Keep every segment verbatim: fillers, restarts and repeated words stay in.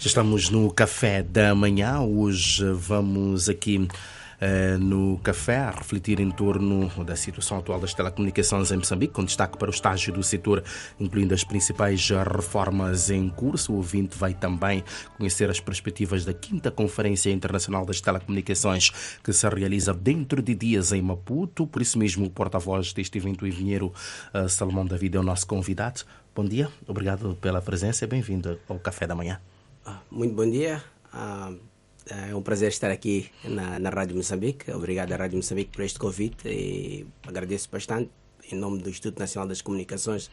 Já estamos no café da manhã. Hoje vamos aqui eh, no café a refletir em torno da situação atual das telecomunicações em Moçambique, com destaque para o estágio do setor, incluindo as principais reformas em curso. O ouvinte vai também conhecer as perspectivas da quinta Conferência Internacional das Telecomunicações, que se realiza dentro de dias em Maputo. Por isso mesmo, o porta-voz deste evento, o engenheiro uh, Salomão David, é o nosso convidado. Bom dia, obrigado pela presença e bem-vindo ao Café da Manhã. Muito bom dia, é um prazer estar aqui na, na Rádio Moçambique. Obrigado à Rádio Moçambique por este convite e agradeço bastante, em nome do Instituto Nacional das Comunicações,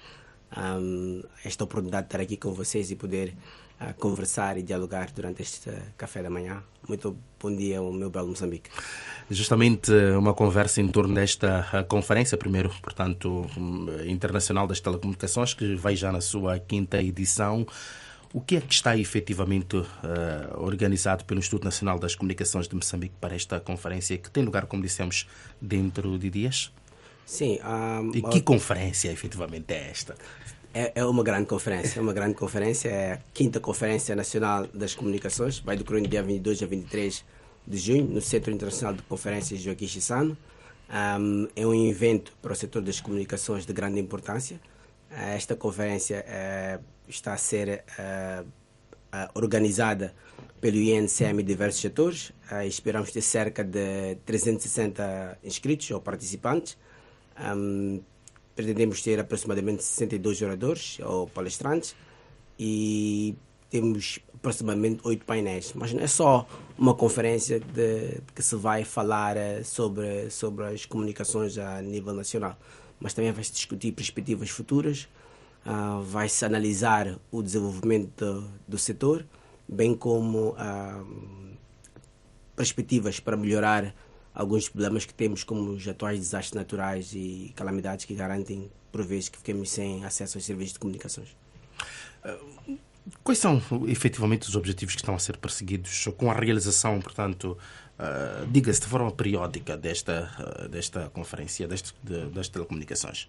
esta oportunidade de estar aqui com vocês e poder conversar e dialogar durante este Café da Manhã. Muito bom dia ao meu belo Moçambique. Justamente uma conversa em torno desta conferência, primeiro, portanto, Internacional das Telecomunicações, que vai já na sua quinta edição. O que é que está efetivamente uh, organizado pelo Instituto Nacional das Comunicações de Moçambique para esta conferência, que tem lugar, como dissemos, dentro de dias? Sim. Um, e que conferência efetivamente é esta? É, é uma grande conferência, é uma grande conferência, é a quinta Conferência Nacional das Comunicações, vai decorrer no dia vinte e dois a vinte e três de junho, no Centro Internacional de Conferências Joaquim Chissano. Um, é um evento para o setor das comunicações de grande importância. Uh, esta conferência uh, está a ser uh, uh, organizada pelo I N C M e diversos setores. Uh, esperamos ter cerca de trezentos e sessenta inscritos ou participantes. Um, pretendemos ter aproximadamente sessenta e dois oradores ou palestrantes e temos aproximadamente oito painéis. Mas não é só uma conferência de, que se vai falar sobre, sobre as comunicações a nível nacional, mas também vai-se discutir perspectivas futuras, uh, vai-se analisar o desenvolvimento do, do setor, bem como uh, perspectivas para melhorar alguns problemas que temos, como os atuais desastres naturais e calamidades que garantem, por vezes, que fiquemos sem acesso aos serviços de comunicações. Uh, quais são, efetivamente, os objetivos que estão a ser perseguidos com a realização, portanto, uh, diga-se, de forma periódica desta, uh, desta conferência, deste, de, das telecomunicações?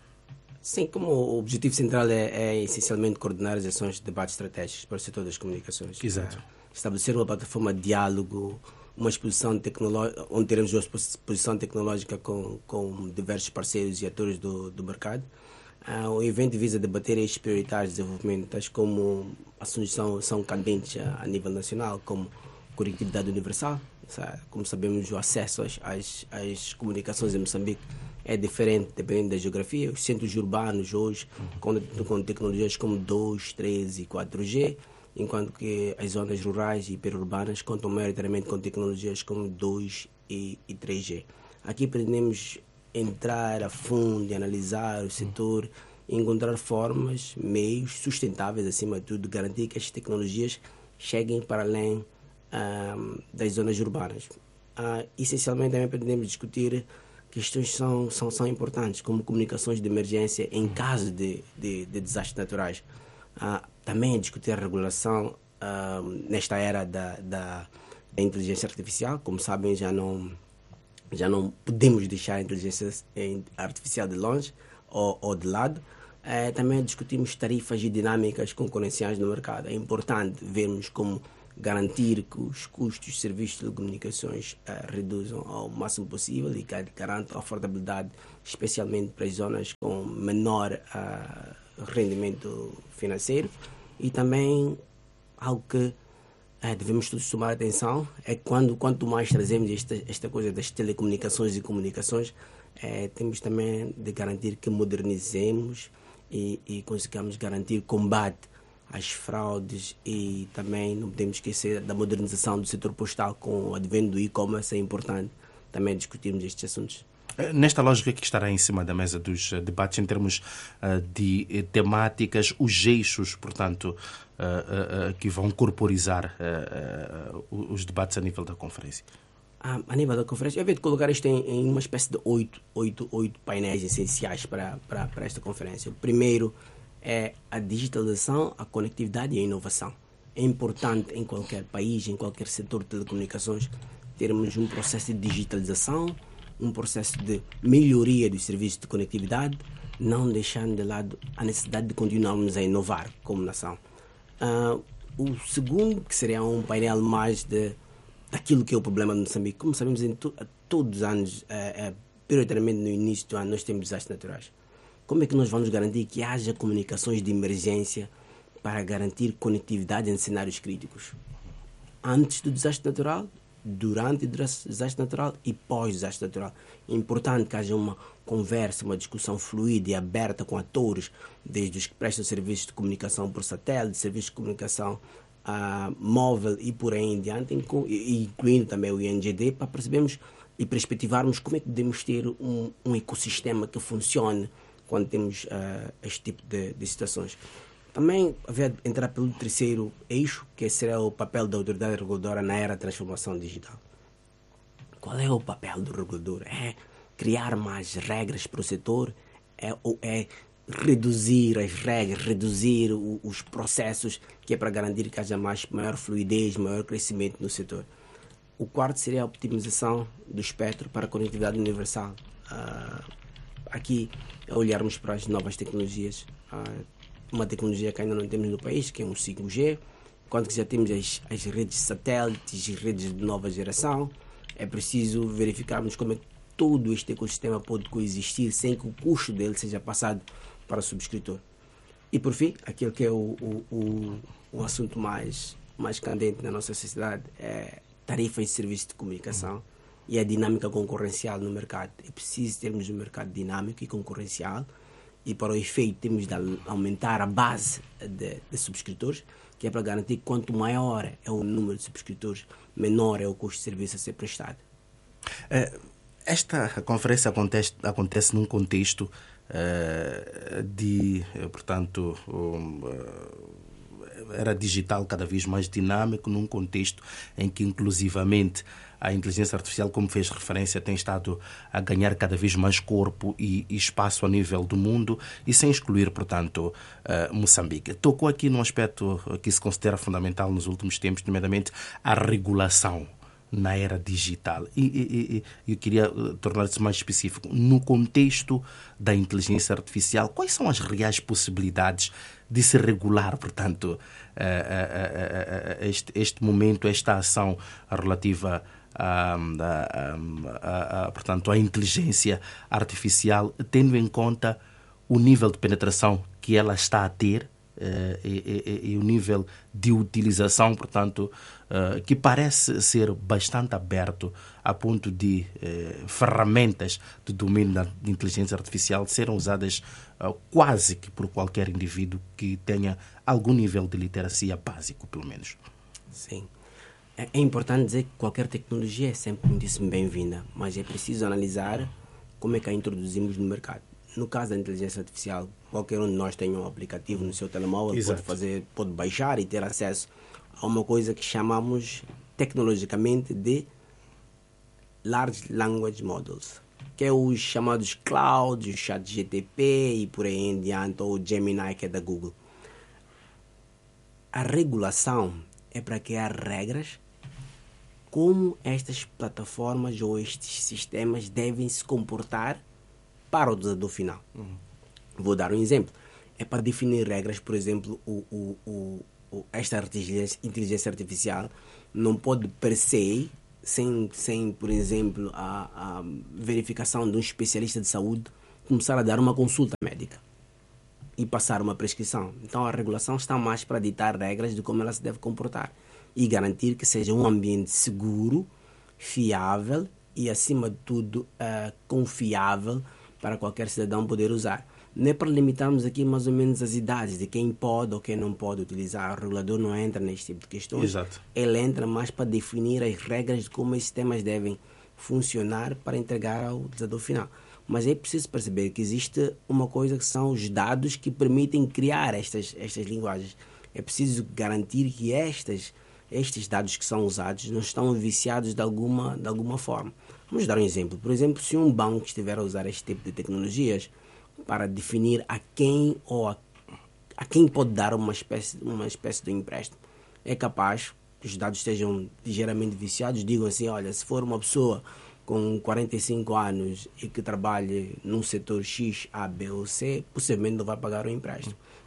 Sim, como o objetivo central é, é essencialmente coordenar as ações de debates estratégicos para o setor das comunicações. Exato. Uh, estabelecer uma plataforma de diálogo, uma exposição tecnológica, onde teremos uma exposição tecnológica com, com diversos parceiros e atores do, do mercado. Uh, o evento visa debater eixos prioritários de desenvolvimento, tais como assuntos são, são candentes a, a nível nacional, como conectividade universal. Sabe? Como sabemos, o acesso às, às, às comunicações em Moçambique é diferente dependendo da geografia. Os centros urbanos hoje contam com tecnologias como dois, três e quatro G, enquanto que as zonas rurais e periurbanas contam maioritariamente com tecnologias como dois e três G. Aqui pretendemos entrar a fundo e analisar o setor e encontrar formas, meios sustentáveis, acima de tudo, de garantir que estas tecnologias cheguem para além um, das zonas urbanas. Uh, essencialmente também pretendemos discutir questões que são, são, são importantes, como comunicações de emergência em caso de, de, de desastres naturais. Uh, também discutir a regulação uh, nesta era da, da, da inteligência artificial. Como sabem, já não, já não podemos deixar a inteligência artificial de longe ou, ou de lado. Uh, também discutimos tarifas e dinâmicas concorrenciais no mercado. É importante vermos como garantir que os custos de serviços de telecomunicações uh, reduzam ao máximo possível e que garantam a affordabilidade, especialmente para as zonas com menor uh, rendimento financeiro. E também algo que é, devemos todos tomar atenção é que quando, quanto mais trazemos esta, esta coisa das telecomunicações e comunicações, é, temos também de garantir que modernizemos e, e consigamos garantir combate às fraudes, e também não podemos esquecer da modernização do setor postal. Com o advento do e-commerce é importante também discutirmos estes assuntos. Nesta lógica que estará em cima da mesa dos debates, em termos uh, de temáticas, os eixos, portanto, uh, uh, uh, que vão corporizar uh, uh, os debates a nível da conferência? Ah, a nível da conferência, eu vejo colocar isto em, em uma espécie de oito, oito, oito painéis essenciais para, para, para esta conferência. O primeiro é a digitalização, a conectividade e a inovação. É importante em qualquer país, em qualquer setor de telecomunicações, termos um processo de digitalização, um processo de melhoria dos serviços de conectividade, não deixando de lado a necessidade de continuarmos a inovar como nação. Uh, O segundo, que seria um painel mais de, daquilo que é o problema de Moçambique. Como sabemos, em to, todos os anos, é, é, prioritariamente no início do ano, nós temos desastres naturais. Como é que nós vamos garantir que haja comunicações de emergência para garantir conectividade em cenários críticos? Antes do desastre natural, durante o desastre natural e pós-desastre natural. É importante que haja uma conversa, uma discussão fluida e aberta com atores, desde os que prestam serviços de comunicação por satélite, serviços de comunicação uh, móvel e por aí em diante, incluindo também o I N G D, para percebermos e perspectivarmos como é que podemos ter um, um ecossistema que funcione quando temos uh, este tipo de, de situações. Também havia entrar pelo terceiro eixo, que será o papel da autoridade reguladora na era da transformação digital. Qual é o papel do regulador? É criar mais regras para o setor? É, ou é reduzir as regras, reduzir o, os processos, que é para garantir que haja mais, maior fluidez, maior crescimento no setor? O quarto seria a optimização do espectro para a conectividade universal. Uh, aqui, olharmos para as novas tecnologias, uh, uma tecnologia que ainda não temos no país, que é um cinco G, enquanto que já temos as, as redes satélites e redes de nova geração. É preciso verificarmos como é que todo este ecossistema pode coexistir sem que o custo dele seja passado para o subscritor. E por fim, aquele que é o, o, o, o assunto mais, mais candente na nossa sociedade é tarifas de serviço de comunicação e a dinâmica concorrencial no mercado. É preciso termos um mercado dinâmico e concorrencial, e para o efeito temos de aumentar a base de, de subscritores, que é para garantir que quanto maior é o número de subscritores, menor é o custo de serviço a ser prestado. Esta conferência acontece, acontece num contexto uh, de, portanto, um, uh, era digital cada vez mais dinâmico, num contexto em que inclusivamente a inteligência artificial, como fez referência, tem estado a ganhar cada vez mais corpo e, e espaço a nível do mundo, e sem excluir, portanto, uh, Moçambique. Tocou aqui num aspecto que se considera fundamental nos últimos tempos, nomeadamente a regulação na era digital. E, e, e eu queria tornar-se mais específico. No contexto da inteligência artificial, quais são as reais possibilidades de se regular, portanto, uh, uh, uh, uh, este, este momento, esta ação relativa a, a, a, a, portanto, à inteligência artificial, tendo em conta o nível de penetração que ela está a ter, Uh, e, e, e o nível de utilização, portanto, uh, que parece ser bastante aberto a ponto de uh, ferramentas do domínio da inteligência artificial serem usadas uh, quase que por qualquer indivíduo que tenha algum nível de literacia básico, pelo menos. Sim. É, é importante dizer que qualquer tecnologia é sempre muitíssimo bem-vinda, mas é preciso analisar como é que a introduzimos no mercado. No caso da inteligência artificial, qualquer um de nós tem um aplicativo no seu telemóvel, Exato. pode fazer, pode baixar e ter acesso a uma coisa que chamamos tecnologicamente de Large Language Models, que é os chamados Cloud, o ChatGPT e por aí em diante, ou o Gemini, que é da Google. A regulação é para criar regras como estas plataformas ou estes sistemas devem se comportar para o utilizador final. Uhum. Vou dar um exemplo. É para definir regras, por exemplo, o, o, o, o, esta inteligência artificial não pode per se, sem, sem por exemplo, a, a verificação de um especialista de saúde, começar a dar uma consulta médica e passar uma prescrição. Então a regulação está mais para ditar regras de como ela se deve comportar e garantir que seja um ambiente seguro, fiável e, acima de tudo, uh, confiável para qualquer cidadão poder usar. Não é para limitarmos aqui mais ou menos as idades de quem pode ou quem não pode utilizar. O regulador não entra neste tipo de questões. Exato. Ele entra mais para definir as regras de como esses sistemas devem funcionar para entregar ao utilizador final. Mas é preciso perceber que existe uma coisa que são os dados que permitem criar estas, estas linguagens. É preciso garantir que estas, estes dados que são usados não estão viciados de alguma, de alguma forma. Vamos dar um exemplo. Por exemplo, se um banco estiver a usar este tipo de tecnologias para definir a quem ou a, a quem pode dar uma espécie, uma espécie de empréstimo, é capaz que os dados estejam ligeiramente viciados. Digam assim, olha, se for uma pessoa com quarenta e cinco anos e que trabalhe num setor X, A, B ou C, possivelmente não vai pagar o empréstimo.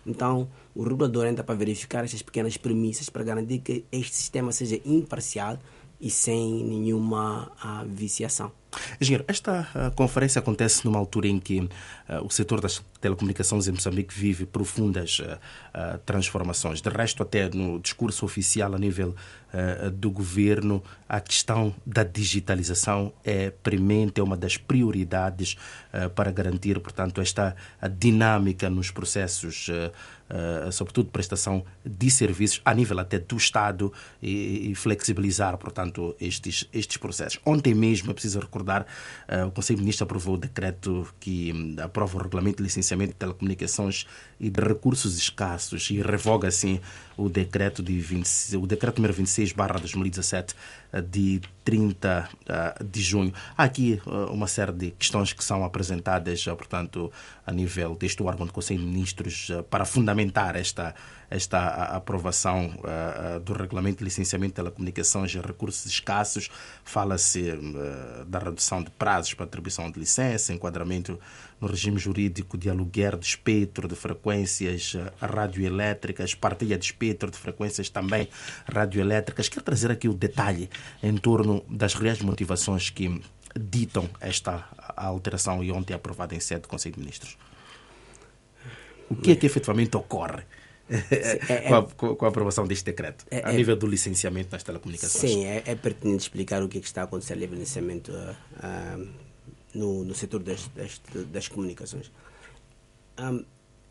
Então, o regulador entra para verificar estas pequenas premissas para garantir que este sistema seja imparcial e sem nenhuma uh, viciação. Engenheiro, esta uh, conferência acontece numa altura em que uh, o setor das telecomunicações em Moçambique vive profundas uh, uh, transformações. De resto, até no discurso oficial a nível uh, do governo, a questão da digitalização é premente, é uma das prioridades uh, para garantir, portanto, esta a dinâmica nos processos, uh, uh, sobretudo prestação de serviços, a nível até do Estado e, e flexibilizar, portanto, estes, estes processos. Ontem mesmo, é preciso recordar, Uh, o Conselho de Ministros aprovou o decreto que um, aprova o regulamento de licenciamento de telecomunicações e de recursos escassos e revoga assim o decreto de vinte, o decreto número vinte e seis barra dois mil e dezassete uh, de trinta de junho. Há aqui uh, uma série de questões que são apresentadas, uh, portanto, a nível deste órgão do Conselho de Ministros uh, para fundamentar esta esta a, aprovação uh, do regulamento de licenciamento de telecomunicações e recursos escassos. Fala-se uh, da redução de prazos para atribuição de licença, enquadramento no regime jurídico de aluguer de espectro de frequências uh, radioelétricas, partilha de espectro de frequências também radioelétricas. Quero trazer aqui o detalhe em torno das reais motivações que ditam esta alteração e ontem aprovada em sede do Conselho de Ministros. O que é que efetivamente ocorre É, é, com, a, com a aprovação deste decreto, é, a nível do licenciamento das telecomunicações? Sim, é, é pertinente explicar o que, é que está a acontecer a nível de licenciamento uh, uh, no, no setor das, das, das comunicações. Um,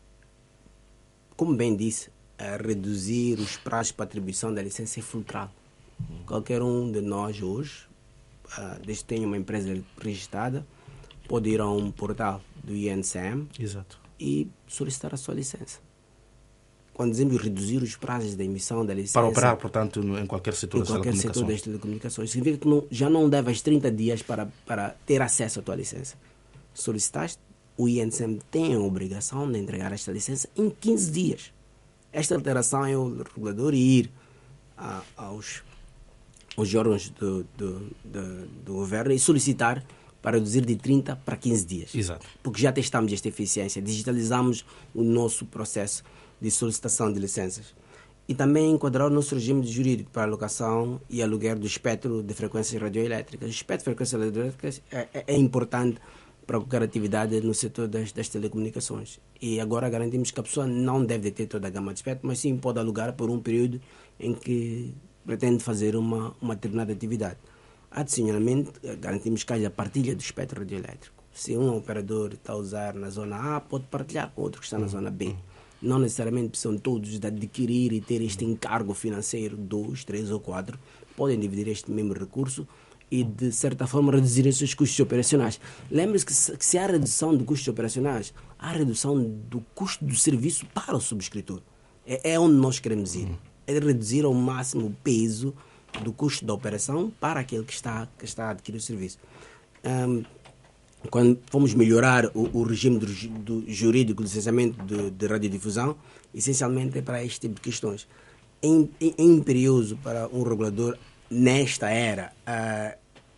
como bem disse, uh, reduzir os prazos para atribuição da licença é fulcral. Hum. Qualquer um de nós hoje, uh, desde que tenha uma empresa registrada, pode ir a um portal do I N C M. Exato. E solicitar a sua licença. Quando dizemos reduzir os prazos da emissão da licença... Para operar, portanto, em qualquer setor das telecomunicações. Em qualquer setor das telecomunicações. Significa que não, já não levas trinta dias para, para ter acesso à tua licença. Solicitaste, o I N C M tem a obrigação de entregar esta licença em quinze dias. Esta alteração é o regulador ir a, aos, aos órgãos do, do, do, do governo e solicitar para reduzir de trinta para quinze dias. Exato. Porque já testamos esta eficiência, digitalizamos o nosso processo de solicitação de licenças. E também enquadrar o nosso regime jurídico para alocação e aluguer do espectro de frequências radioelétricas. O espectro de frequências radioelétricas é, é, é importante para qualquer atividade no setor das, das telecomunicações. E agora garantimos que a pessoa não deve ter toda a gama de espectro, mas sim pode alugar por um período em que pretende fazer uma, uma determinada atividade. Adicionalmente, garantimos que haja partilha do espectro radioelétrico. Se um operador está a usar na zona A, pode partilhar com outro que está na zona B. Não necessariamente precisam todos de adquirir e ter este encargo financeiro, dois, três ou quatro. Podem dividir este mesmo recurso e, de certa forma, reduzir os seus custos operacionais. Lembre-se que se, que se há redução de custos operacionais, há redução do custo do serviço para o subscritor. É, é onde nós queremos ir. É reduzir ao máximo o peso do custo da operação para aquele que está, que está a adquirir o serviço. Um, quando fomos melhorar o, o regime do, do jurídico de licenciamento de, de radiodifusão, essencialmente é para este tipo de questões. É, é, é imperioso para um regulador, nesta era, uh,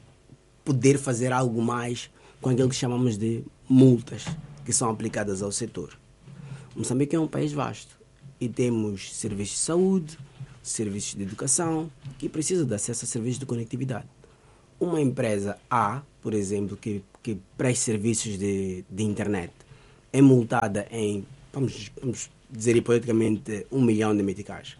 poder fazer algo mais com aquilo que chamamos de multas que são aplicadas ao setor. Moçambique é um país vasto e temos serviços de saúde, serviços de educação, que precisam de acesso a serviços de conectividade. Uma empresa A, por exemplo, que, que presta serviços de, de internet, é multada em, vamos, vamos dizer hipoteticamente, um milhão de meticais.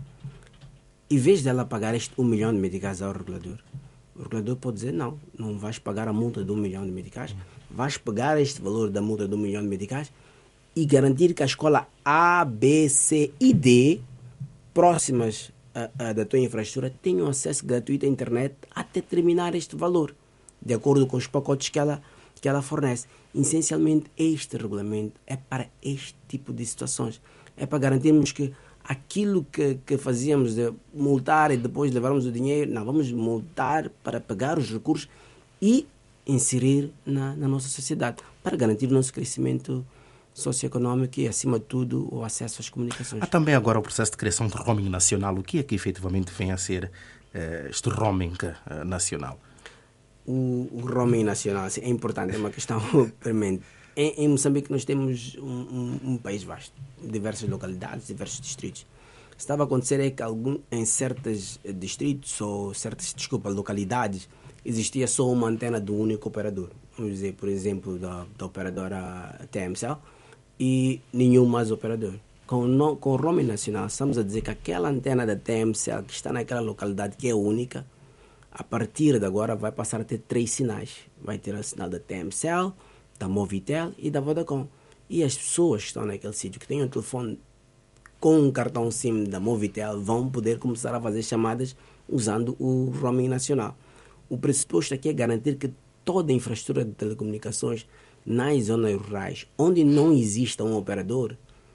Em vez dela pagar este um milhão de meticais ao regulador, o regulador pode dizer, não, não vais pagar a multa de um milhão de meticais, vais pagar este valor da multa de um milhão de meticais e garantir que a escola A, B, C e D, próximas A, a, da tua infraestrutura, tenham acesso gratuito à internet até terminar este valor, de acordo com os pacotes que ela, que ela fornece. Essencialmente, este regulamento é para este tipo de situações. É para garantirmos que aquilo que, que fazíamos de multar e depois levarmos o dinheiro, não, vamos multar para pagar os recursos e inserir na, na nossa sociedade, para garantir o nosso crescimento socioeconómico e, acima de tudo, o acesso às comunicações. Há também agora o processo de criação de roaming nacional. O que é que efetivamente vem a ser uh, este roaming uh, nacional? O, o roaming nacional é importante, é uma questão premente. em, em Moçambique nós temos um, um, um país vasto, diversas localidades, diversos distritos. O que estava a acontecer é que algum, em certos distritos ou certas, desculpa, localidades, existia só uma antena do único operador. Vamos dizer, por exemplo, da, da operadora T M C L e nenhum mais operador. Com, no, com o roaming nacional, estamos a dizer que aquela antena da T M C L que está naquela localidade que é única, a partir de agora vai passar a ter três sinais. Vai ter o sinal da T M C L, da Movitel e da Vodacom. E as pessoas que estão naquele sítio, que têm um telefone com um cartão SIM da Movitel, vão poder começar a fazer chamadas usando o roaming nacional. O pressuposto aqui é garantir que toda a infraestrutura de telecomunicações nas zonas rurais, onde não exista um operador,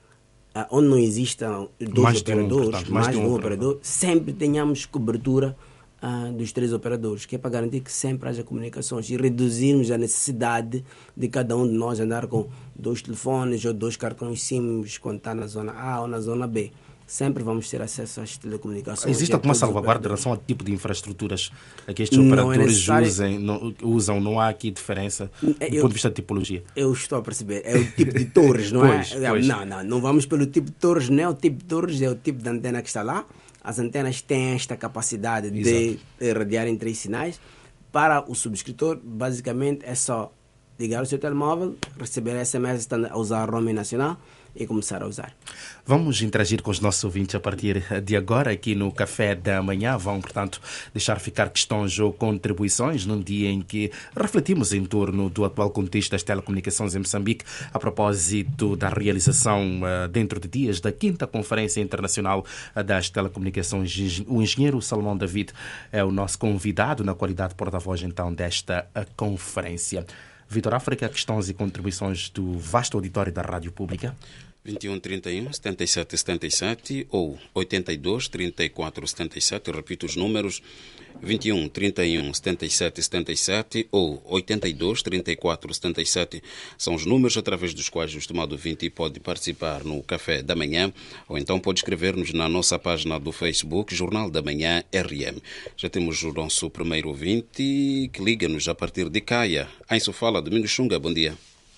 onde não existam dois mais operadores, de um, portanto, mais, mais de de um um operador, sempre tenhamos cobertura Uh, dos três operadores, que é para garantir que sempre haja comunicações e reduzirmos a necessidade de cada um de nós andar com dois telefones ou dois cartões SIM quando está na zona A ou na zona B. Sempre vamos ter acesso às telecomunicações. Existe alguma salvaguarda em relação ao tipo de infraestruturas que estes não operadores é necessário... usem, não, usam? Não há aqui diferença do eu, ponto de vista de tipologia? Eu estou a perceber. É o tipo de torres, não pois, é? Pois. Não, não, não vamos pelo tipo de torres, não é o tipo de torres, é o tipo de antena que está lá. As antenas têm esta capacidade Exato. de irradiar em três sinais. Para o subscritor, basicamente, é só ligar o seu telemóvel, receber S M S a usar o roaming nacional e começar a usar. Vamos interagir com os nossos ouvintes a partir de agora aqui no Café da Manhã. Vão, portanto, deixar ficar questões ou contribuições num dia em que refletimos em torno do atual contexto das telecomunicações em Moçambique a propósito da realização uh, dentro de dias da quinta Conferência Internacional das Telecomunicações. O engenheiro Salomão David é o nosso convidado na qualidade de porta-voz então desta conferência. Vitor África, questões e contribuições do vasto auditório da Rádio Pública. vinte e um, trinta e um, setenta e sete, setenta e sete ou oitenta e dois, trinta e quatro, setenta e sete. Repito os números: vinte e um, trinta e um, setenta e sete, setenta e sete ou oitenta e dois, trinta e quatro, setenta e sete. São os números através dos quais o estimado ouvinte pode participar no Café da Manhã ou então pode escrever-nos na nossa página do Facebook, Jornal da Manhã R M. Já temos o nosso primeiro ouvinte que liga-nos a partir de Caia. Em Sofala, Domingos Xunga, bom dia.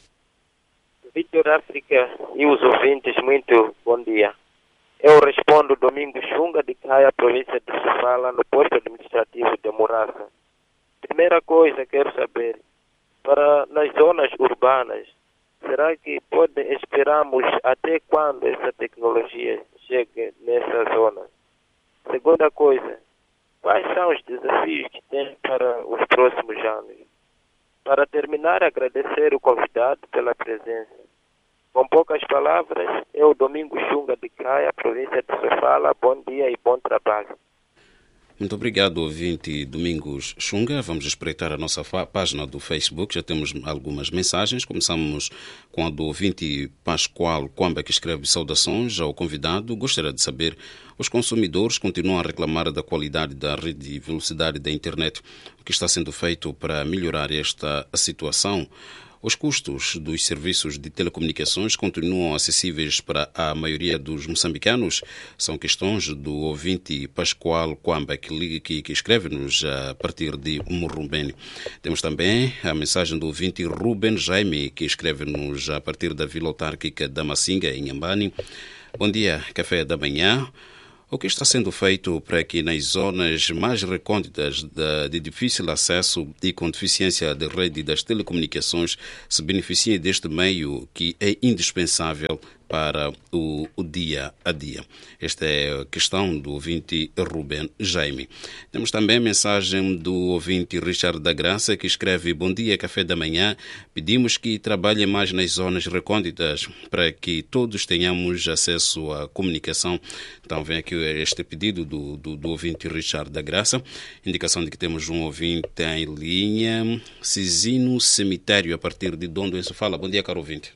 Vitor África e os ouvintes, muito bom dia. Eu respondo Domingos Xunga de Caia, província de Sofala, no posto administrativo de Muraça. Primeira coisa, quero saber, para nas zonas urbanas, será que pode esperarmos até quando essa tecnologia chegue nessa zona? Segunda coisa, quais são os desafios que tem para os próximos anos? Para terminar, agradecer o convidado pela presença. Com poucas palavras, eu, Domingos Xunga de Caia, província de Sofala, bom dia e bom trabalho. Muito obrigado, ouvinte Domingos Xunga. Vamos espreitar a nossa página do Facebook. Já temos algumas mensagens. Começamos com a do ouvinte Pascoal Quamba, que escreve saudações ao convidado. Gostaria de saber, os consumidores continuam a reclamar da qualidade da rede e velocidade da internet. O que está sendo feito para melhorar esta situação? Os custos dos serviços de telecomunicações continuam acessíveis para a maioria dos moçambicanos? São questões do ouvinte Pascoal Quamba, que, que, que escreve-nos a partir de Murrumbene. Temos também a mensagem do ouvinte Ruben Jaime, que escreve-nos a partir da Vila Autárquica da Massinga, em Nhambane. Bom dia, Café da Manhã. O que está sendo feito para que nas zonas mais recônditas de, de difícil acesso e com deficiência de rede das telecomunicações se beneficiem deste meio que é indispensável para o, o dia a dia? Esta é a questão do ouvinte Ruben Jaime. Temos também a mensagem do ouvinte Richard da Graça, que escreve: bom dia, Café da Manhã. Pedimos que trabalhem mais nas zonas recônditas para que todos tenhamos acesso à comunicação. Então vem aqui este pedido do, do, do ouvinte Richard da Graça. Indicação de que temos um ouvinte em linha. Cisino Cemitério, a partir de Dondo, em Sofala. Bom dia, caro ouvinte.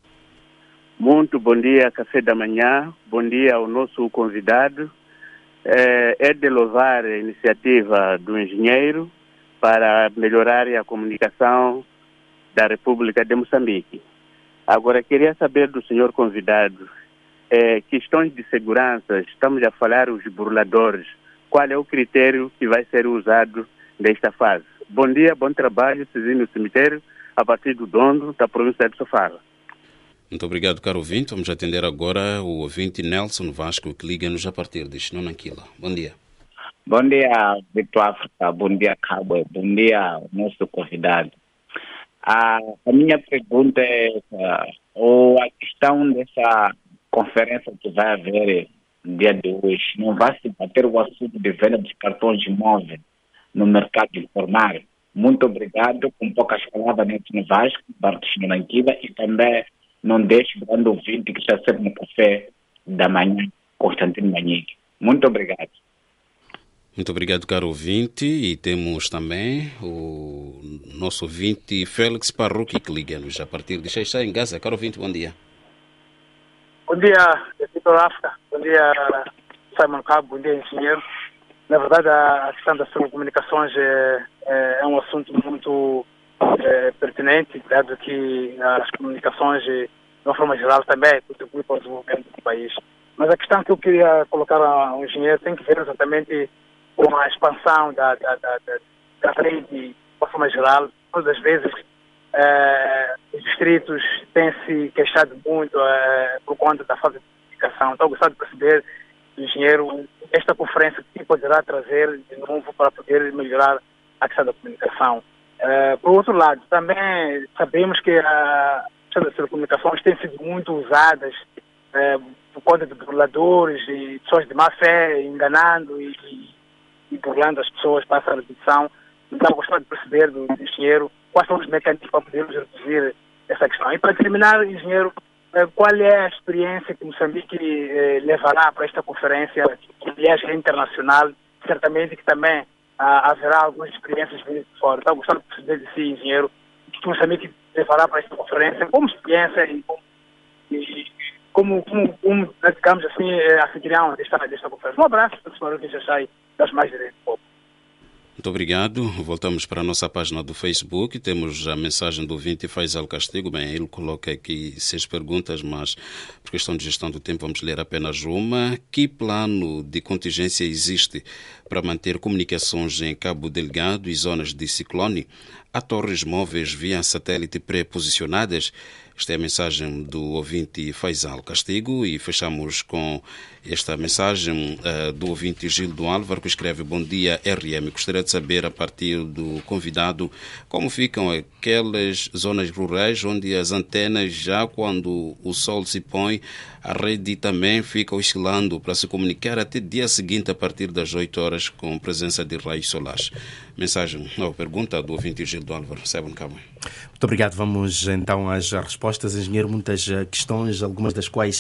Muito bom dia, Café da Manhã. Bom dia ao nosso convidado. É de louvar a iniciativa do engenheiro para melhorar a comunicação da República de Moçambique. Agora, queria saber do senhor convidado, é, questões de segurança, estamos a falar os burladores. Qual é o critério que vai ser usado nesta fase? Bom dia, bom trabalho, Cisino Cemitério, a partir do Dondo, da província de Sofala. Muito obrigado, caro ouvinte. Vamos atender agora o ouvinte Nelson Vasco, que liga-nos a partir de Xinonanquila. Bom dia. Bom dia, Vitor África. Bom dia, Cabo. Bom dia, nosso convidado. A, a minha pergunta é uh, a questão dessa conferência que vai haver no dia de hoje. Não vai se bater o assunto de venda dos cartões de móveis no mercado informal? Muito obrigado. Com poucas palavras, Nelson Vasco, Bartos Xinonanquila, e também não deixe o grande ouvinte que está sempre no café da manhã, Constantino Manique. Muito obrigado. Muito obrigado, caro ouvinte. E temos também o nosso ouvinte Félix Parrucchi, que liga-nos a partir de Xaixá, em Gaza. Caro ouvinte, bom dia. Bom dia, Vitor África. Bom dia, Simon Cabo. Bom dia, engenheiro. Na verdade, a questão das telecomunicações é, é, é um assunto muito é, pertinente, dado que as comunicações, de uma forma geral, também contribuem para o desenvolvimento do país. Mas a questão que eu queria colocar ao engenheiro tem que ver exatamente com a expansão da, da, da, da, da rede, de uma forma geral. Todas as vezes, eh, os distritos têm se queixado muito eh, por conta da falta de comunicação. Então, eu gostaria de perceber, engenheiro, esta conferência que poderá trazer de novo para poder melhorar a questão da comunicação. Eh, por outro lado, também sabemos que a questão das telecomunicações tem sido muito usadas eh, por conta de burladores e pessoas de má fé, enganando e, e e burlando as pessoas para essa redução. Então, gostaria de perceber do engenheiro quais são os mecanismos para podermos reduzir essa questão. E para terminar, engenheiro, qual é a experiência que Moçambique eh, levará para esta conferência, que aliás é internacional, certamente que também ah, haverá algumas experiências vindas de fora. Então, gostaria de perceber de si, engenheiro, o que Moçambique levará para esta conferência, como experiência e como, e, como, como, como digamos assim, anfitrião desta, desta conferência. Um abraço para o senhor que já sai das mais direitos do povo. Muito obrigado. Voltamos para a nossa página do Facebook. Temos a mensagem do ouvinte Faisal Castigo. Bem, ele coloca aqui seis perguntas, mas por questão de gestão do tempo vamos ler apenas uma. Que plano de contingência existe para manter comunicações em Cabo Delgado e zonas de ciclone? Há torres móveis via satélite pré-posicionadas? Esta é a mensagem do ouvinte Faisal Castigo e fechamos com esta mensagem uh, do ouvinte Gil do Álvaro, que escreve: bom dia, R M. Gostaria de saber, a partir do convidado, como ficam aquelas zonas rurais onde as antenas, já quando o sol se põe, a rede também fica oscilando para se comunicar até dia seguinte a partir das oito horas com presença de raios solares. Mensagem, ou pergunta do ouvinte Gil do Álvaro. Sebon Cabo. Muito obrigado. Vamos então às respostas, engenheiro. Muitas questões, algumas das quais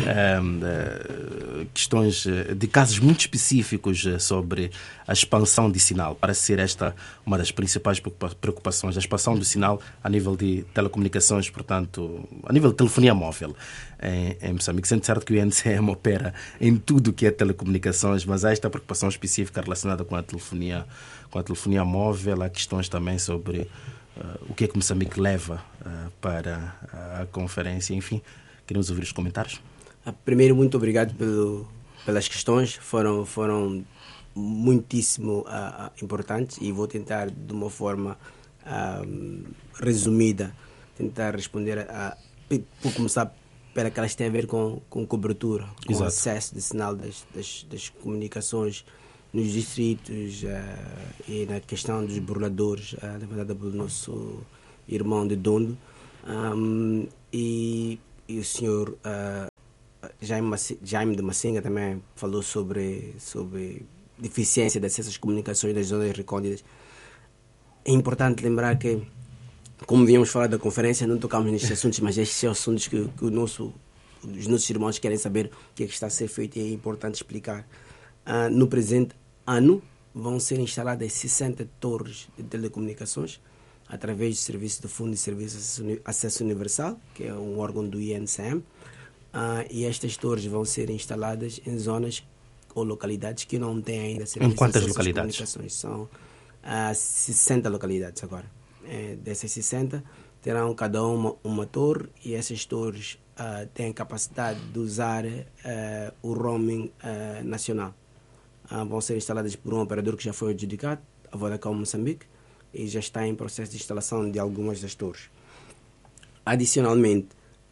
uh, uh, questões de casos muito específicos sobre a expansão de sinal. Parece ser esta uma das principais preocupações, a expansão do sinal a nível de telecomunicações, portanto, a nível de telefonia móvel em, em Moçambique. Sendo certo que o I N C M opera em tudo que é telecomunicações, mas há esta preocupação específica relacionada com a telefonia, com a telefonia móvel. Há questões também sobre Uh, o que é que Moçambique leva uh, para a conferência. Enfim, queremos ouvir os comentários. Primeiro, muito obrigado pelo, pelas questões, foram, foram muitíssimo uh, importantes, e vou tentar de uma forma uh, resumida tentar responder a, a, por começar pela que elas têm a ver com, com cobertura, com Exato. acesso de sinal das, das, das comunicações nos distritos uh, e na questão dos burladores, uh, levantada pelo nosso irmão de Dondo. Um, e, e o senhor uh, Jaime, Jaime de Massinga também falou sobre, sobre deficiência de acesso às comunicações das zonas recônditas. É importante lembrar que, como viemos falar da conferência, não tocamos nestes assuntos, mas estes são assuntos que, que o nosso, os nossos irmãos querem saber o que é que está a ser feito, e é importante explicar. Uh, no presente ano vão ser instaladas sessenta torres de telecomunicações através do Serviço de Fundo de Serviço de Acesso Universal, que é um órgão do I N C M, uh, e estas torres vão ser instaladas em zonas ou localidades que não têm ainda serviço em quantas de acesso localidades? às comunicações. São uh, sessenta localidades agora. É, dessas sessenta, terão cada uma uma torre, e essas torres uh, têm capacidade de usar uh, o roaming uh, nacional. Uh, vão ser instaladas por um operador que já foi adjudicado, a Vodacom Moçambique, e já está em processo de instalação de algumas das torres. Adicionalmente,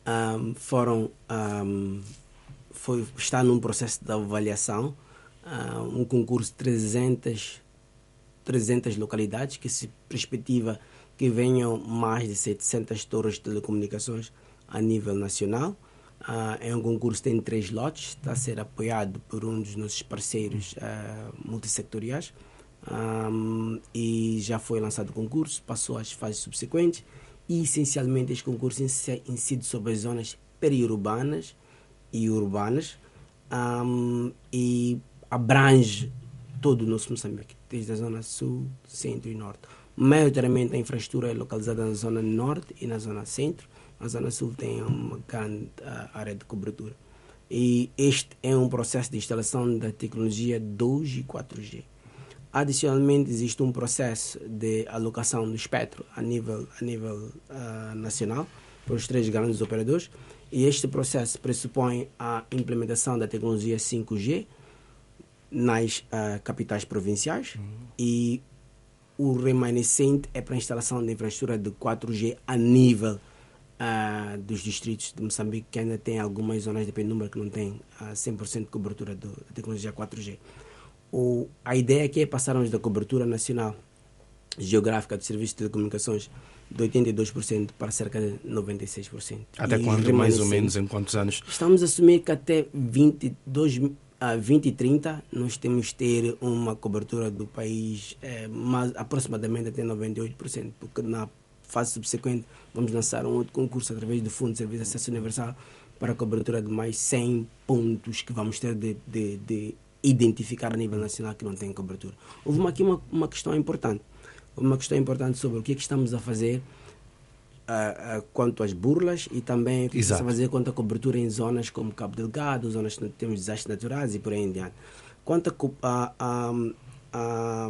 um, foram, um, foi, está num processo de avaliação, um, um concurso de trezentas, trezentas localidades, que se perspectiva que venham mais de setecentas torres de telecomunicações a nível nacional. Uh, é um concurso que tem três lotes, está a ser apoiado por um dos nossos parceiros uh, multissectoriais, um, e já foi lançado o concurso, passou às fases subsequentes, e essencialmente este concurso incide sobre as zonas periurbanas e urbanas, um, e abrange todo o nosso Moçambique, desde a zona sul, centro e norte. Maioritariamente a infraestrutura é localizada na zona norte e na zona centro. A zona sul tem uma grande uh, área de cobertura. E este é um processo de instalação da tecnologia dois G e quatro G. Adicionalmente, existe um processo de alocação do espectro a nível, a nível uh, nacional para os três grandes operadores. E este processo pressupõe a implementação da tecnologia cinco G nas uh, capitais provinciais, uhum. e o remanescente é para a instalação de infraestrutura de quatro G a nível uh, dos distritos de Moçambique, que ainda tem algumas zonas de penumbra que não têm uh, cem por cento de cobertura do, da tecnologia quatro G. O, a ideia aqui é passarmos da cobertura nacional geográfica dos serviços de telecomunicações de oitenta e dois por cento para cerca de noventa e seis por cento. Até e quando, mais ou menos, em quantos anos? Estamos a assumir que até vinte e dois, a vinte e trinta nós temos de ter uma cobertura do país é, mais, aproximadamente até noventa e oito por cento, porque na fase subsequente vamos lançar um outro concurso através do Fundo de Serviço de Acesso Universal para a cobertura de mais cem pontos que vamos ter de, de, de identificar a nível nacional que não têm cobertura. Houve uma, aqui uma, uma questão importante. Uma questão importante sobre o que é que estamos a fazer uh, uh, quanto às burlas, e também o que estamos a fazer quanto à cobertura em zonas como Cabo Delgado, zonas que temos desastres naturais e por aí em diante. Quanto a, a, a, a,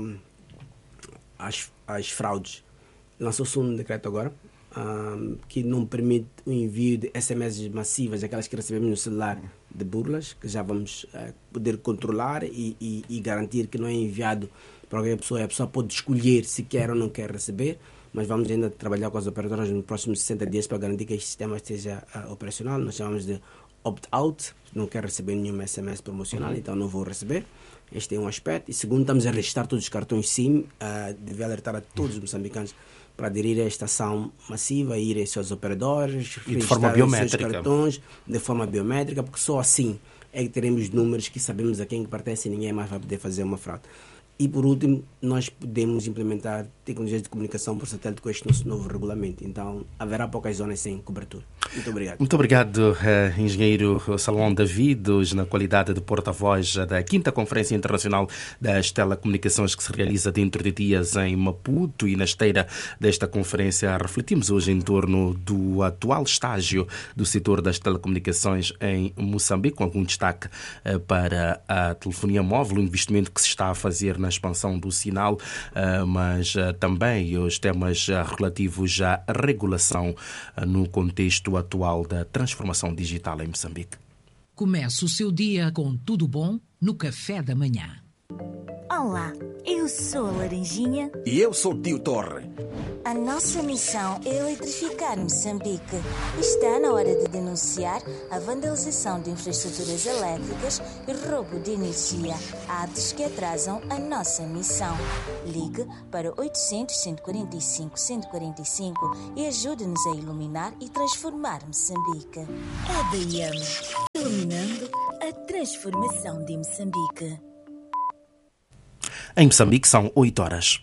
as, as fraudes, lançou-se um decreto agora um, que não permite o envio de S M S massivas, aquelas que recebemos no celular, de burlas, que já vamos uh, poder controlar e, e, e garantir que não é enviado para qualquer pessoa. A pessoa pode escolher se quer ou não quer receber, mas vamos ainda trabalhar com as operadoras nos próximos sessenta dias para garantir que este sistema esteja uh, operacional. Nós chamamos de opt-out, não quer receber nenhum S M S promocional, uhum. então não vou receber. Este é um aspecto. E segundo, estamos a registrar todos os cartões SIM, uh, deve alertar a todos os moçambicanos para aderir a esta ação massiva, ir a seus operadores, e de forma biométrica. Seus cartões de forma biométrica, porque só assim é que teremos números que sabemos a quem que pertence e ninguém mais vai poder fazer uma fraude. E por último, nós podemos implementar tecnologias de comunicação por satélite com este nosso novo regulamento. Então, haverá poucas zonas sem cobertura. Muito obrigado. Muito obrigado, uh, engenheiro Salomão David, hoje na qualidade de porta-voz da quinta Conferência Internacional das Telecomunicações, que se realiza dentro de dias em Maputo, e na esteira desta conferência refletimos hoje em torno do atual estágio do setor das telecomunicações em Moçambique, com algum destaque uh, para a telefonia móvel, o investimento que se está a fazer na expansão do sinal, mas também os temas relativos à regulação no contexto atual da transformação digital em Moçambique. Comece o seu dia com tudo bom no Café da Manhã. Olá, eu sou a Laranjinha. E eu sou o Tio Torre. A nossa missão é eletrificar Moçambique. Está na hora de denunciar a vandalização de infraestruturas elétricas e roubo de energia, atos que atrasam a nossa missão. Ligue para oitocentos, cento e quarenta e cinco, cento e quarenta e cinco e ajude-nos a iluminar e transformar Moçambique. É D M, iluminando a transformação de Moçambique. Em Moçambique são oito horas.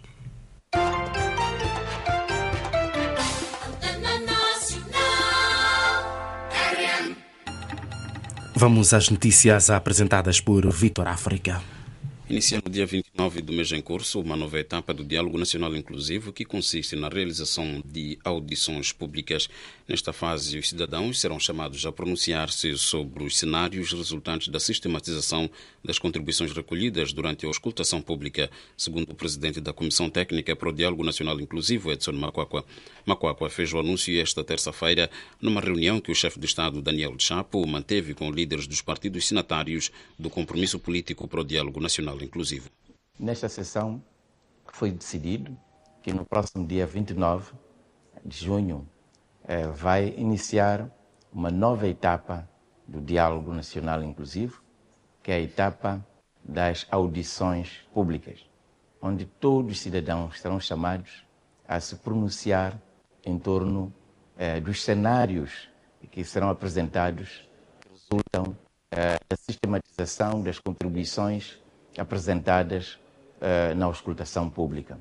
Vamos às notícias apresentadas por Vítor África. Inicia no dia vinte e nove do mês em curso uma nova etapa do Diálogo Nacional Inclusivo, que consiste na realização de audições públicas. Nesta fase, os cidadãos serão chamados a pronunciar-se sobre os cenários resultantes da sistematização das contribuições recolhidas durante a auscultação pública, segundo o presidente da Comissão Técnica para o Diálogo Nacional Inclusivo, Edson Macuacua. Macuacua fez o anúncio esta terça-feira numa reunião que o chefe de Estado, Daniel Chapo, manteve com líderes dos partidos signatários do Compromisso Político para o Diálogo Nacional Inclusivo. Nesta sessão foi decidido que no próximo dia vinte e nove de junho eh, vai iniciar uma nova etapa do diálogo nacional inclusivo, que é a etapa das audições públicas, onde todos os cidadãos serão chamados a se pronunciar em torno eh, dos cenários que serão apresentados, que resultam eh, da sistematização das contribuições apresentadas eh, na auscultação pública.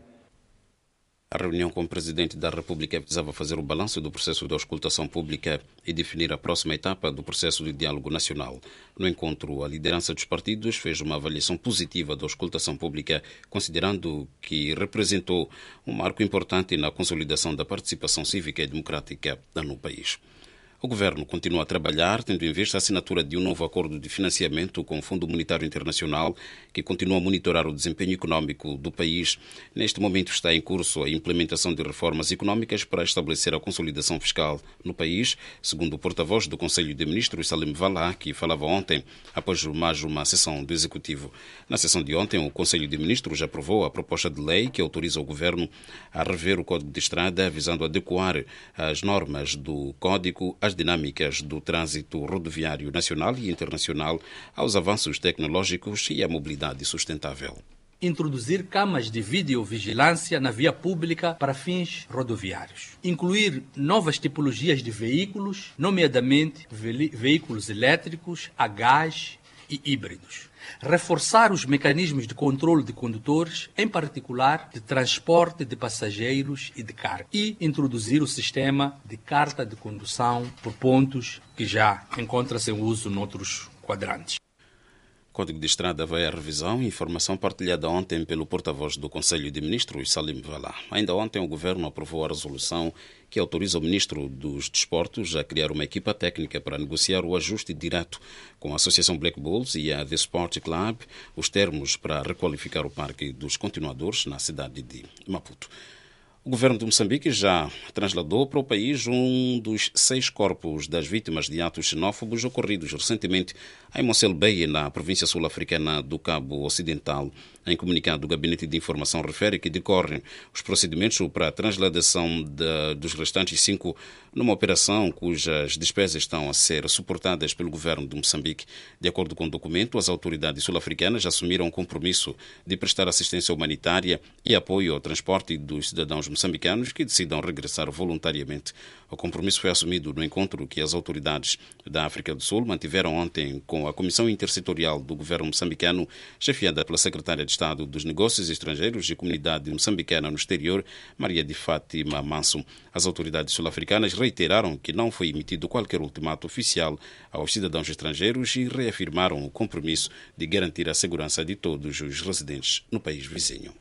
A reunião com o Presidente da República visava fazer o balanço do processo de auscultação pública e definir a próxima etapa do processo de diálogo nacional. No encontro, a liderança dos partidos fez uma avaliação positiva da auscultação pública, considerando que representou um marco importante na consolidação da participação cívica e democrática no país. O Governo continua a trabalhar, tendo em vista a assinatura de um novo acordo de financiamento com o Fundo Monetário Internacional, que continua a monitorar o desempenho econômico do país. Neste momento está em curso a implementação de reformas econômicas para estabelecer a consolidação fiscal no país, segundo o porta-voz do Conselho de Ministros, Salim Vallah, que falava ontem, após mais uma sessão do Executivo. Na sessão de ontem, o Conselho de Ministros aprovou a proposta de lei que autoriza o Governo a rever o Código de Estrada, visando adequar as normas do Código às dinâmicas do trânsito rodoviário nacional e internacional, aos avanços tecnológicos e à mobilidade sustentável. Introduzir câmaras de videovigilância na via pública para fins rodoviários. Incluir novas tipologias de veículos, nomeadamente ve- veículos elétricos, a gás e híbridos. Reforçar os mecanismos de controle de condutores, em particular de transporte de passageiros e de carga. E introduzir o sistema de carta de condução por pontos, que já encontra-se em uso noutros quadrantes. Código de Estrada vai à revisão, informação partilhada ontem pelo porta-voz do Conselho de Ministros, Salim Vallah. Ainda ontem o Governo aprovou a resolução que autoriza o Ministro dos Desportos a criar uma equipa técnica para negociar o ajuste direto com a Associação Black Bulls e a The Sport Club, os termos para requalificar o Parque dos Continuadores na cidade de Maputo. O governo de Moçambique já trasladou para o país um dos seis corpos das vítimas de atos xenófobos ocorridos recentemente em Mossel Bay, na província sul-africana do Cabo Ocidental. Em comunicado, o Gabinete de Informação refere que decorrem os procedimentos para a transladação de, dos restantes cinco numa operação cujas despesas estão a ser suportadas pelo governo de Moçambique. De acordo com o documento, as autoridades sul-africanas assumiram o compromisso de prestar assistência humanitária e apoio ao transporte dos cidadãos moçambicanos que decidam regressar voluntariamente. O compromisso foi assumido no encontro que as autoridades da África do Sul mantiveram ontem com a Comissão Intersetorial do Governo moçambicano, chefiada pela Secretária de Estado dos Negócios Estrangeiros e Comunidade Moçambicana no Exterior, Maria de Fátima Manso. As autoridades sul-africanas reiteraram que não foi emitido qualquer ultimato oficial aos cidadãos estrangeiros e reafirmaram o compromisso de garantir a segurança de todos os residentes no país vizinho.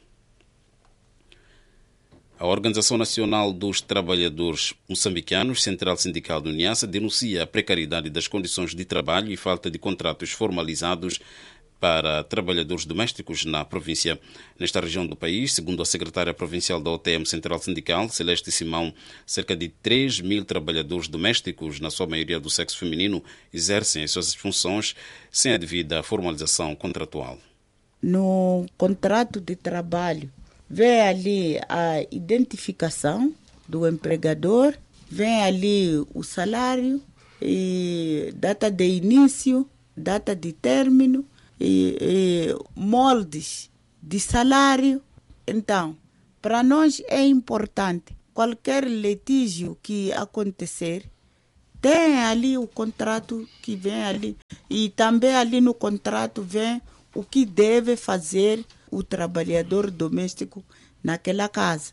A Organização Nacional dos Trabalhadores Moçambicanos, Central Sindical do Niassa, denuncia a precariedade das condições de trabalho e falta de contratos formalizados para trabalhadores domésticos na província. Nesta região do país, segundo a secretária provincial da O T M Central Sindical, Celeste Simão, cerca de três mil trabalhadores domésticos, na sua maioria do sexo feminino, exercem as suas funções sem a devida formalização contratual. No contrato de trabalho, vem ali a identificação do empregador, vem ali o salário, e data de início, data de término, e, e moldes de salário. Então, para nós é importante, qualquer litígio que acontecer, tem ali o contrato que vem ali, e também ali no contrato vem o que deve fazer o trabalhador doméstico naquela casa.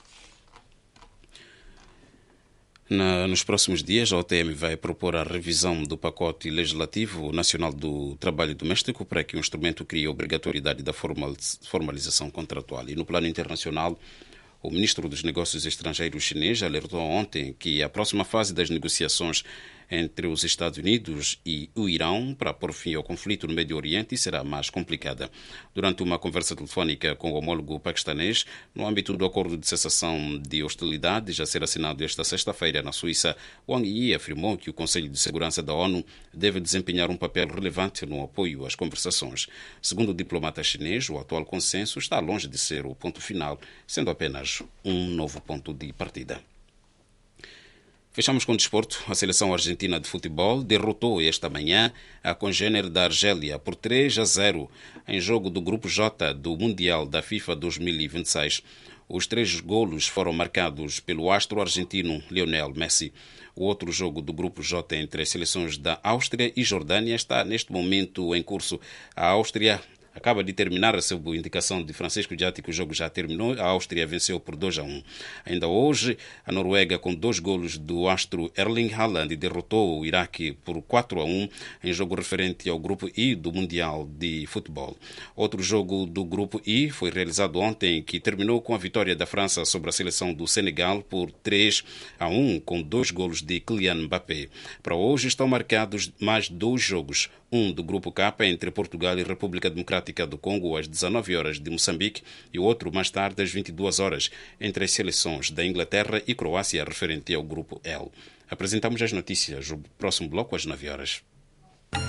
Na, nos próximos dias, a O T M vai propor a revisão do pacote legislativo nacional do trabalho doméstico para que o instrumento crie a obrigatoriedade da formalização contratual. E no plano internacional, o ministro dos Negócios Estrangeiros chinês alertou ontem que a próxima fase das negociações entre os Estados Unidos e o Irão para pôr fim ao conflito no Médio Oriente será mais complicada. Durante uma conversa telefónica com o homólogo paquistanês, no âmbito do acordo de cessação de hostilidades a ser assinado esta sexta-feira na Suíça, Wang Yi afirmou que o Conselho de Segurança da ONU deve desempenhar um papel relevante no apoio às conversações. Segundo o diplomata chinês, o atual consenso está longe de ser o ponto final, sendo apenas um novo ponto de partida. Fechamos com o desporto. A seleção argentina de futebol derrotou esta manhã a congênere da Argélia por três a zero em jogo do Grupo J do Mundial da FIFA dois mil e vinte e seis. Os três golos foram marcados pelo astro argentino Lionel Messi. O outro jogo do Grupo J entre as seleções da Áustria e Jordânia está neste momento em curso. A Áustria acaba de terminar, sob indicação de Francisco Diatti, que o jogo já terminou. A Áustria venceu por dois a um. Ainda hoje, a Noruega, com dois golos do astro Erling Haaland, derrotou o Iraque por quatro a um em jogo referente ao Grupo I do Mundial de Futebol. Outro jogo do Grupo I foi realizado ontem, que terminou com a vitória da França sobre a seleção do Senegal por três a um, com dois golos de Kylian Mbappé. Para hoje estão marcados mais dois jogos. Um do Grupo K entre Portugal e República Democrática do Congo às dezenove horas de Moçambique e o outro mais tarde às vinte e duas horas entre as seleções da Inglaterra e Croácia referente ao Grupo L. Apresentamos as notícias no próximo bloco às nove horas.